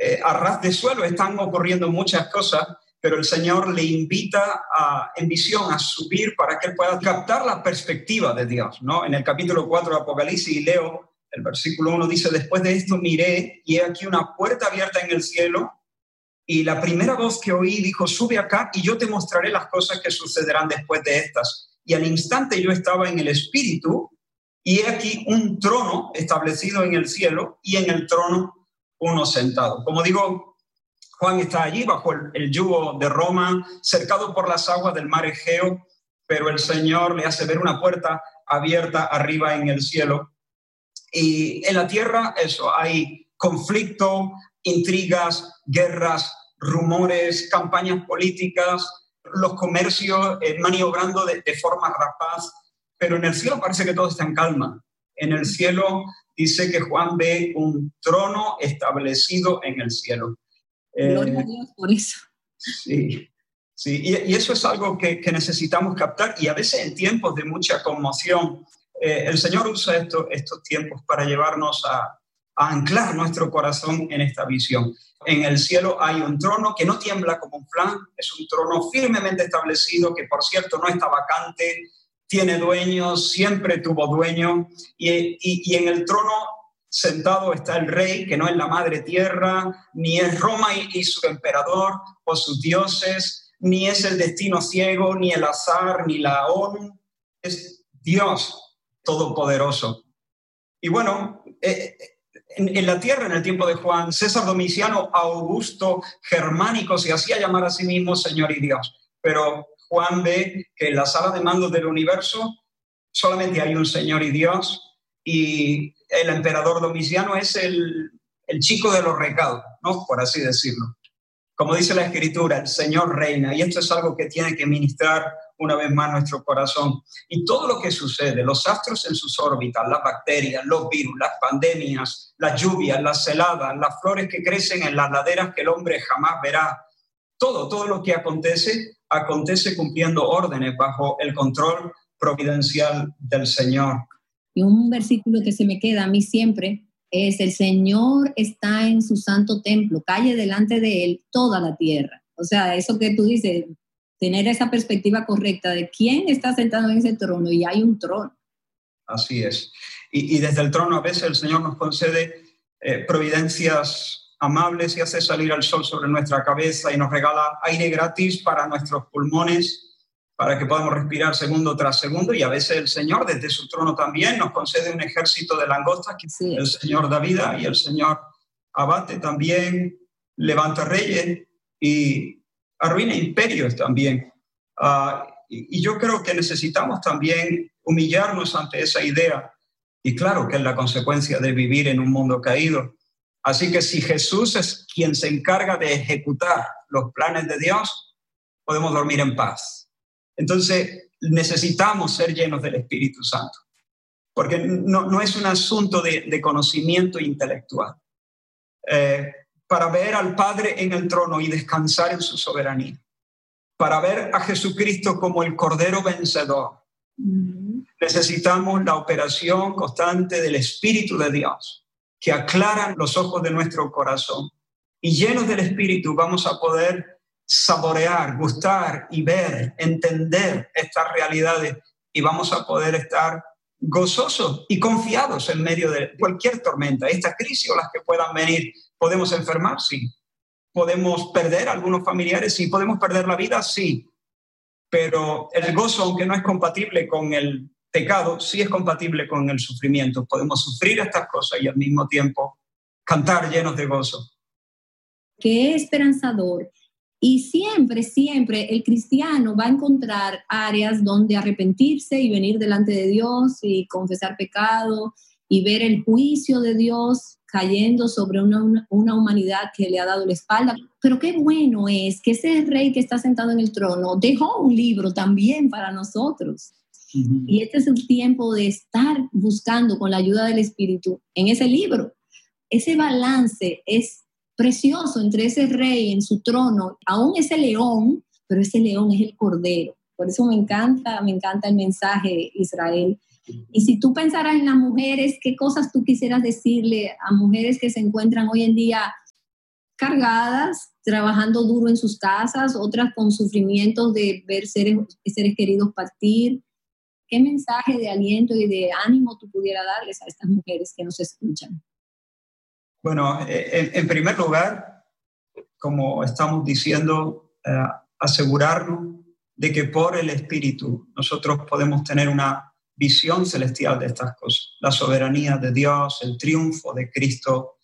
a ras de suelo están ocurriendo muchas cosas, pero el Señor le invita en visión a subir para que él pueda captar la perspectiva de Dios, ¿no? En el capítulo 4 de Apocalipsis, y leo el versículo 1, dice: después de esto miré, y he aquí una puerta abierta en el cielo, y la primera voz que oí dijo: sube acá, y yo te mostraré las cosas que sucederán después de estas. Y al instante yo estaba en el Espíritu, y he aquí un trono establecido en el cielo, y en el trono uno sentado. Como digo, Juan está allí bajo el yugo de Roma, cercado por las aguas del mar Egeo, pero el Señor le hace ver una puerta abierta arriba en el cielo. Y en la tierra, eso, hay conflicto, intrigas, guerras, rumores, campañas políticas, los comercios maniobrando de forma rapaz, pero en el cielo parece que todo está en calma. En el cielo dice que Juan ve un trono establecido en el cielo. Gloria a Dios por eso. Sí, sí. Y eso es algo que necesitamos captar, y a veces en tiempos de mucha conmoción, el Señor usa estos tiempos para llevarnos a anclar nuestro corazón en esta visión. En el cielo hay un trono que no tiembla como un flan, es un trono firmemente establecido, que por cierto no está vacante, tiene dueño, siempre tuvo dueño, y en el trono sentado está el rey, que no es la madre tierra, ni es Roma y su emperador o sus dioses, ni es el destino ciego, ni el azar, ni la ONU. Es Dios todopoderoso. Y bueno, en la tierra, en el tiempo de Juan, César Domiciano Augusto Germánico se hacía llamar a sí mismo Señor y Dios. Pero Juan ve que en la sala de mando del universo solamente hay un Señor y Dios, y el emperador Domiciano es el chico de los recados, ¿no? Por así decirlo. Como dice la Escritura, el Señor reina, y esto es algo que tiene que ministrar una vez más nuestro corazón. Y todo lo que sucede, los astros en sus órbitas, las bacterias, los virus, las pandemias, las lluvias, las heladas, las flores que crecen en las laderas que el hombre jamás verá, todo lo que acontece cumpliendo órdenes bajo el control providencial del Señor. Y un versículo que se me queda a mí siempre es: el Señor está en su santo templo, calle delante de él toda la tierra. O sea, eso que tú dices, tener esa perspectiva correcta de quién está sentado en ese trono, y hay un trono. Así es. Y desde el trono a veces el Señor nos concede providencias amables y hace salir el sol sobre nuestra cabeza y nos regala aire gratis para nuestros pulmones, para que podamos respirar segundo tras segundo. Y a veces el Señor desde su trono también nos concede un ejército de langostas, que sí, el Señor da vida, y el Señor abate también, levanta reyes y arruina imperios también. Y yo creo que necesitamos también humillarnos ante esa idea, y claro que es la consecuencia de vivir en un mundo caído. Así que si Jesús es quien se encarga de ejecutar los planes de Dios, podemos dormir en paz. Entonces necesitamos ser llenos del Espíritu Santo, porque no es un asunto de conocimiento intelectual. Para ver al Padre en el trono y descansar en su soberanía, para ver a Jesucristo como el Cordero vencedor, necesitamos la operación constante del Espíritu de Dios, que aclara los ojos de nuestro corazón. Y llenos del Espíritu vamos a poder saborear, gustar y ver, entender estas realidades, y vamos a poder estar gozosos y confiados en medio de cualquier tormenta, esta crisis o las que puedan venir. ¿Podemos enfermar? Sí. ¿Podemos perder a algunos familiares? Sí. ¿Podemos perder la vida? Sí. Pero el gozo, aunque no es compatible con el pecado, sí es compatible con el sufrimiento. Podemos sufrir estas cosas y al mismo tiempo cantar llenos de gozo. Qué esperanzador. Y siempre el cristiano va a encontrar áreas donde arrepentirse y venir delante de Dios y confesar pecado y ver el juicio de Dios cayendo sobre una humanidad que le ha dado la espalda. Pero qué bueno es que ese rey que está sentado en el trono dejó un libro también para nosotros. Uh-huh. Y este es el tiempo de estar buscando con la ayuda del Espíritu en ese libro. Ese balance es precioso entre ese rey en su trono, aún ese león, pero ese león es el cordero. Por eso me encanta el mensaje, Israel. Y si tú pensaras en las mujeres, ¿qué cosas tú quisieras decirle a mujeres que se encuentran hoy en día cargadas, trabajando duro en sus casas, otras con sufrimientos de ver seres queridos partir. ¿Qué mensaje de aliento y de ánimo tú pudieras darles a estas mujeres que nos escuchan? Bueno, en primer lugar, como estamos diciendo, asegurarnos de que por el Espíritu nosotros podemos tener una visión celestial de estas cosas, la soberanía de Dios, el triunfo de Cristo,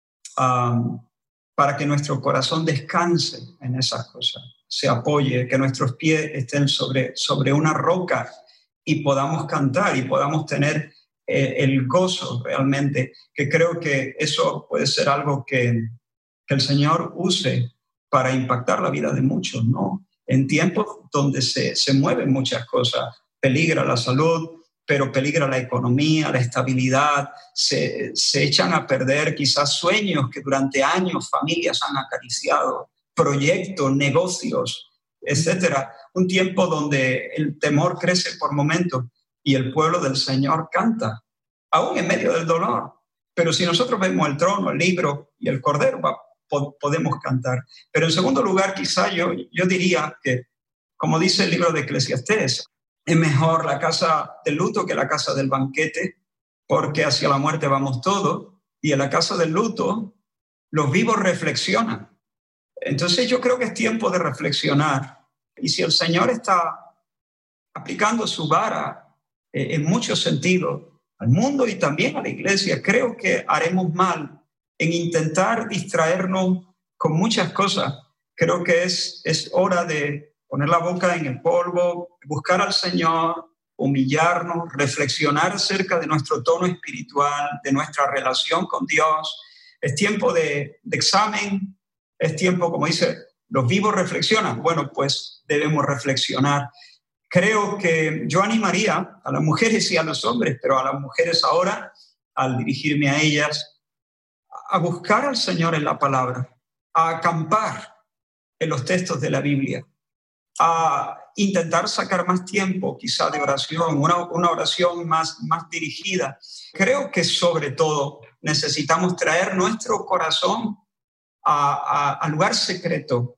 para que nuestro corazón descanse en esas cosas, se apoye, que nuestros pies estén sobre una roca y podamos cantar y podamos tener el gozo realmente, que creo que eso puede ser algo que el Señor use para impactar la vida de muchos, ¿no? En tiempos donde se mueven muchas cosas, peligra la salud, pero peligra la economía, la estabilidad, se echan a perder quizás sueños que durante años familias han acariciado, proyectos, negocios, etcétera. Un tiempo donde el temor crece por momentos y el pueblo del Señor canta, aún en medio del dolor. Pero si nosotros vemos el trono, el libro y el cordero, podemos cantar. Pero en segundo lugar, quizá yo diría que, como dice el libro de Eclesiastés, es mejor la casa del luto que la casa del banquete, porque hacia la muerte vamos todos, y en la casa del luto los vivos reflexionan. Entonces yo creo que es tiempo de reflexionar. Y si el Señor está aplicando su vara en muchos sentidos al mundo y también a la iglesia, creo que haremos mal en intentar distraernos con muchas cosas. Creo que es hora de poner la boca en el polvo, buscar al Señor, humillarnos, reflexionar acerca de nuestro tono espiritual, de nuestra relación con Dios. Es tiempo de examen, es tiempo, como dice, los vivos reflexionan. Bueno, pues debemos reflexionar. Creo que yo animaría a las mujeres y a los hombres, pero a las mujeres ahora, al dirigirme a ellas, a buscar al Señor en la palabra, a acampar en los textos de la Biblia, a intentar sacar más tiempo quizá de oración, una oración más dirigida. Creo que sobre todo necesitamos traer nuestro corazón al lugar secreto,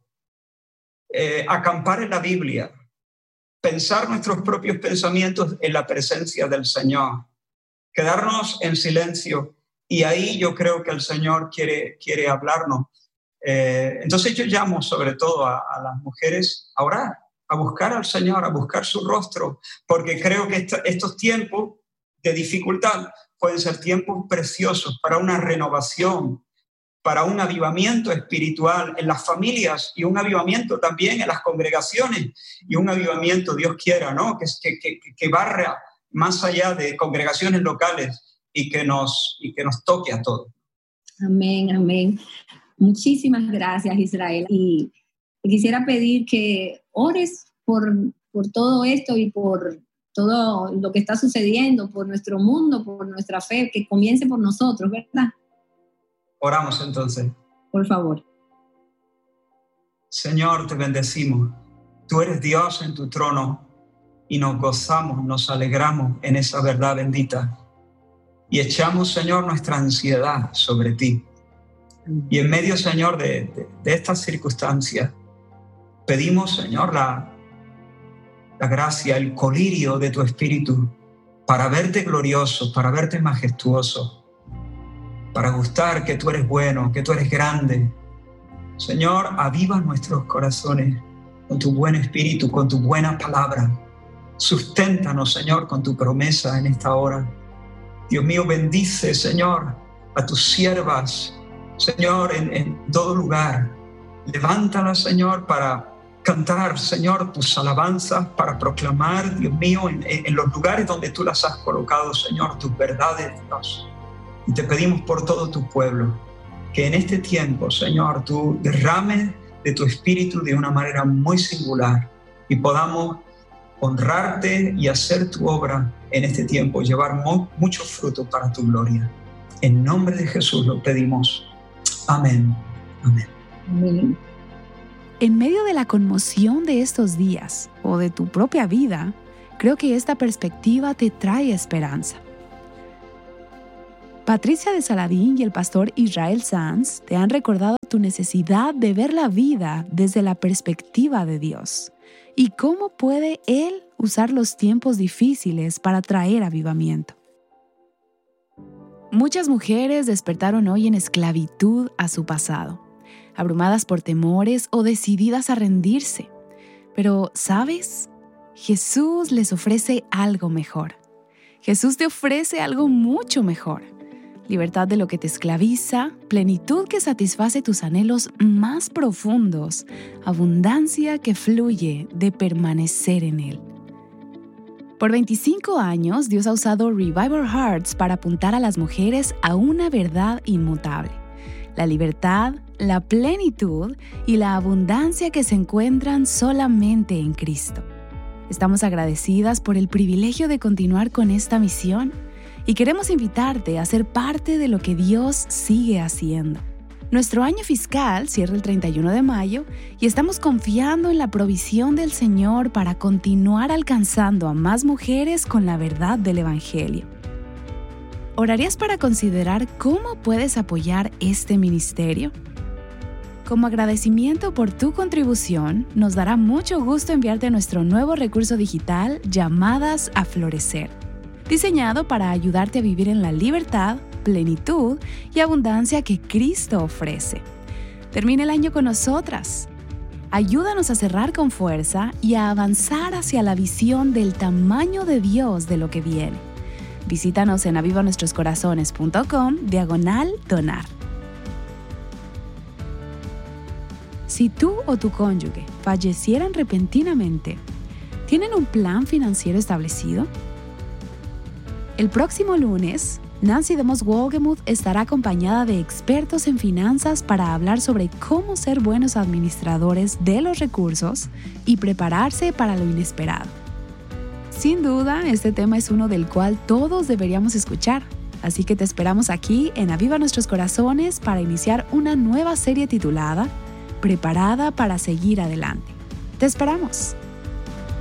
acampar en la Biblia, pensar nuestros propios pensamientos en la presencia del Señor, quedarnos en silencio, y ahí yo creo que el Señor quiere hablarnos. Entonces yo llamo sobre todo a las mujeres a orar, a buscar al Señor, a buscar su rostro, porque creo que estos tiempos de dificultad pueden ser tiempos preciosos para una renovación, para un avivamiento espiritual en las familias y un avivamiento también en las congregaciones y un avivamiento, Dios quiera, ¿no? que barra más allá de congregaciones locales y que nos toque a todos. Amén, amén. Muchísimas gracias, Israel. Y quisiera pedir que ores por todo esto y por todo lo que está sucediendo, por nuestro mundo, por nuestra fe, que comience por nosotros, ¿verdad? Oramos entonces. Por favor. Señor, te bendecimos. Tú eres Dios en tu trono y nos gozamos, nos alegramos en esa verdad bendita. Y echamos, Señor, nuestra ansiedad sobre ti. Y en medio, Señor, de estas circunstancias, pedimos, Señor, la gracia, el colirio de tu Espíritu para verte glorioso, para verte majestuoso, para gustar que tú eres bueno, que tú eres grande. Señor, aviva nuestros corazones con tu buen espíritu, con tu buena palabra. Susténtanos, Señor, con tu promesa en esta hora. Dios mío, bendice, Señor, a tus siervas, Señor, en todo lugar. Levántalas, Señor, para cantar, Señor, tus alabanzas, para proclamar, Dios mío, en los lugares donde tú las has colocado, Señor, tus verdades, Dios. Y te pedimos por todo tu pueblo, que en este tiempo, Señor, tú derrames de tu espíritu de una manera muy singular y podamos honrarte y hacer tu obra en este tiempo, llevar mucho fruto para tu gloria. En nombre de Jesús lo pedimos. Amén. Amén. Amén. En medio de la conmoción de estos días o de tu propia vida, creo que esta perspectiva te trae esperanza. Patricia de Saladín y el pastor Israel Sanz te han recordado tu necesidad de ver la vida desde la perspectiva de Dios y cómo puede Él usar los tiempos difíciles para traer avivamiento. Muchas mujeres despertaron hoy en esclavitud a su pasado, abrumadas por temores o decididas a rendirse. Pero, ¿sabes? Jesús les ofrece algo mejor. Jesús te ofrece algo mucho mejor. Libertad de lo que te esclaviza, plenitud que satisface tus anhelos más profundos, abundancia que fluye de permanecer en Él. Por 25 años, Dios ha usado Revival Hearts para apuntar a las mujeres a una verdad inmutable: la libertad, la plenitud y la abundancia que se encuentran solamente en Cristo. Estamos agradecidas por el privilegio de continuar con esta misión y queremos invitarte a ser parte de lo que Dios sigue haciendo. Nuestro año fiscal cierra el 31 de mayo y estamos confiando en la provisión del Señor para continuar alcanzando a más mujeres con la verdad del Evangelio. ¿Orarías para considerar cómo puedes apoyar este ministerio? Como agradecimiento por tu contribución, nos dará mucho gusto enviarte nuestro nuevo recurso digital Llamadas a Florecer, diseñado para ayudarte a vivir en la libertad, plenitud y abundancia que Cristo ofrece. Termina el año con nosotras. Ayúdanos a cerrar con fuerza y a avanzar hacia la visión del tamaño de Dios de lo que viene. Visítanos en avivanuestroscorazones.com/donar. Si tú o tu cónyuge fallecieran repentinamente, ¿tienen un plan financiero establecido? El próximo lunes, Nancy DeMoss Wolgemuth estará acompañada de expertos en finanzas para hablar sobre cómo ser buenos administradores de los recursos y prepararse para lo inesperado. Sin duda, este tema es uno del cual todos deberíamos escuchar, así que te esperamos aquí en Aviva Nuestros Corazones para iniciar una nueva serie titulada Preparada para seguir adelante. ¡Te esperamos!